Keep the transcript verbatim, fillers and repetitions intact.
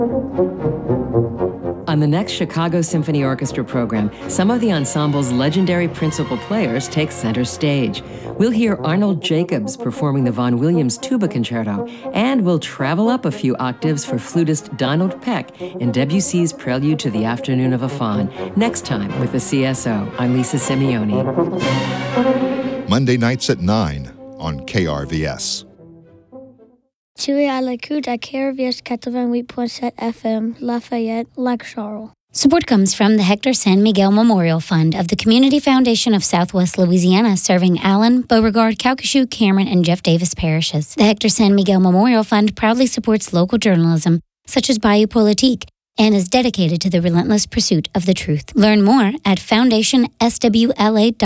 On the next Chicago Symphony Orchestra program, some of the ensemble's legendary principal players take center stage. We'll hear Arnold Jacobs performing the Vaughan Williams Tuba Concerto, and we'll travel up a few octaves for flutist Donald Peck in Debussy's Prelude to the Afternoon of a Faun. Next time with the C S O, I'm Lisa Simeoni. Monday nights at nine on K R V S. Tu es à l'écoute à K R V S quatre-vingt-huit point sept F M, Lafayette, Lac Charles. Support comes from the Hector San Miguel Memorial Fund of the Community Foundation of Southwest Louisiana, serving Allen, Beauregard, Calcasieu, Cameron, and Jeff Davis parishes. The Hector San Miguel Memorial Fund proudly supports local journalism, such as Bayou Politique, and is dedicated to the relentless pursuit of the truth. Learn more at foundation s w l a dot org.